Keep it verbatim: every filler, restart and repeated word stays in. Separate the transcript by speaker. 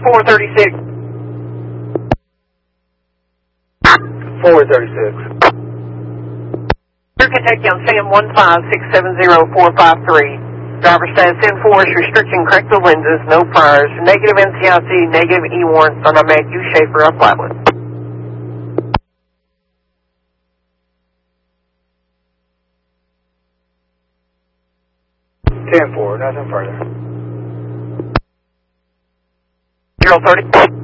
Speaker 1: four thirty-six.
Speaker 2: four thirty-six.
Speaker 1: Sir, can take you on SAM one five six seven zero four five three. Driver status enforced, restriction corrective lenses, no priors, negative N C I C, negative E warrants on a Matthew Schaefer up Flatwood.
Speaker 2: ten four, nothing further.
Speaker 1: zero thirty.